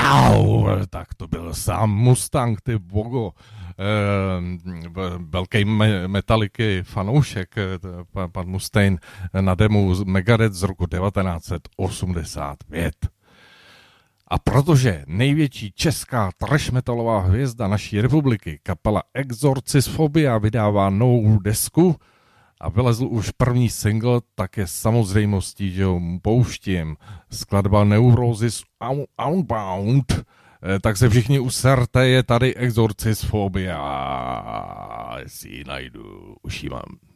Au, tak to byl sám Mustang, ty bogo. Velký Metallicy fanoušek, pan Mustaine, na demu Megadeth z roku 1985. A protože největší česká thrash metalová hvězda naší republiky, kapela Exorcisphobia, vydává novou desku a vylezl už první single, tak je samozřejmostí, že ho pouštím. Skladba Neurosis Outbound. Tak se všichni userte, je tady Exorcisphobia. Jestli ji najdu, už ji mám.